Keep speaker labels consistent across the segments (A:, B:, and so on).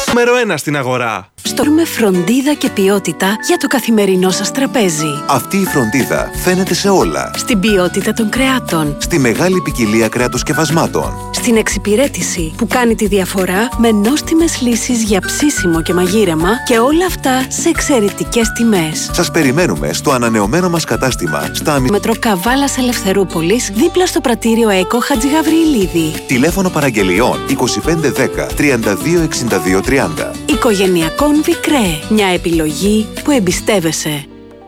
A: Νούμερο 1 στην αγορά.
B: Στορούμε φροντίδα και ποιότητα για το καθημερινό σας τραπέζι.
C: Αυτή η φροντίδα φαίνεται σε όλα.
B: Στην ποιότητα των κρεάτων.
C: Στη μεγάλη ποικιλία κρεατοσκευασμάτων.
B: Στην εξυπηρέτηση που κάνει τη διαφορά με νόστιμες λύσεις για ψήσιμο και μαγείρεμα και όλα αυτά σε εξαιρετικές τιμές.
C: Σας περιμένουμε στο ανανεωμένο μας κατάστημα στα
B: Μετρό Καβάλας Ελευθερούπολης, δίπλα στο πρατήριο ΕΚΟ Χατζηγαβριηλίδη.
C: Τηλέφωνο παραγγελιών 2510 326230.
B: Οικογενειακών Βικρέ. Μια επιλογή που εμπιστεύεσαι.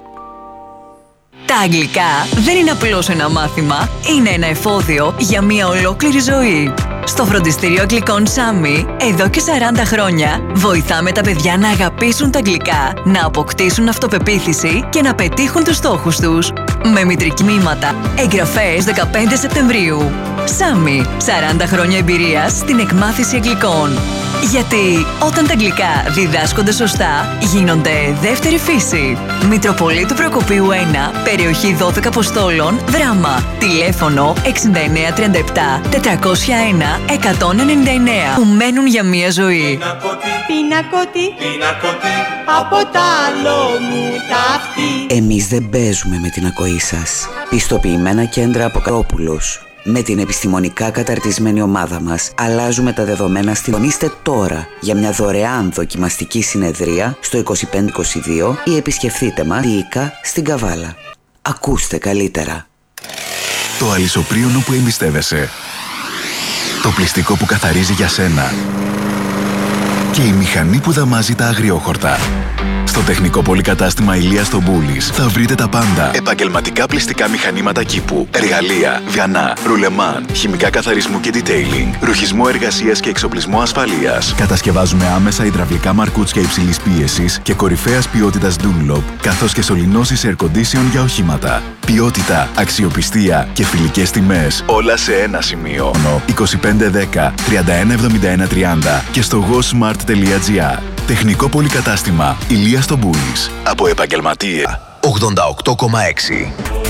D: Τα αγγλικά δεν είναι απλώς ένα μάθημα, είναι ένα εφόδιο για μια ολόκληρη ζωή. Στο φροντιστήριο αγγλικών Σάμι, εδώ και 40 χρόνια, βοηθάμε τα παιδιά να αγαπήσουν τα αγγλικά, να αποκτήσουν αυτοπεποίθηση και να πετύχουν τους στόχους τους. Με μητρικμήματα, εγγραφές 15 Σεπτεμβρίου. Σάμι, 40 χρόνια εμπειρίας στην εκμάθηση αγγλικών. Γιατί όταν τα αγγλικά διδάσκονται σωστά, γίνονται δεύτερη φύση. Μητροπολίτου Προκοπίου 1, περιοχή 12 Αποστόλων, Δράμα. Τηλέφωνο 6937 401 199. Που μένουν για μία ζωή.
E: Πινακότι, από τα άλλο μου ταύτη.
F: Εμείς δεν παίζουμε με την ακοή σας. Πιστοποιημένα κέντρα από Καρόπουλος. Με την επιστημονικά καταρτισμένη ομάδα μας αλλάζουμε τα δεδομένα στην... Φωνήστε τώρα για μια δωρεάν δοκιμαστική συνεδρία στο 2522 ή επισκεφτείτε μας διοικά στην Καβάλα. Ακούστε καλύτερα.
G: Το αλυσοπρίωνο που εμπιστεύεσαι. Το πλυστικό που καθαρίζει για σένα. Και η μηχανή που δαμάζει τα αγριόχορτα. Στο τεχνικό πολυκατάστημα Ηλίας στο Μπούλης θα βρείτε τα πάντα. Επαγγελματικά πλυστικά μηχανήματα κήπου, εργαλεία, βιανά, ρουλεμάν, χημικά καθαρισμού και detailing, ρουχισμό εργασίας και εξοπλισμό ασφαλείας. Κατασκευάζουμε άμεσα υδραυλικά μαρκούτσια υψηλής πίεσης και κορυφαίας ποιότητας Dunlop, καθώς και σωληνώσεις air condition για οχήματα. Ποιότητα, αξιοπιστία και φιλικές τιμές. Όλα σε ένα σημείο. 2510 317130 και στο gosmart.gr. Τεχνικό πολυκατάστημα Ηλίας στο Μπούλης. Από επαγγελματία. 88,6.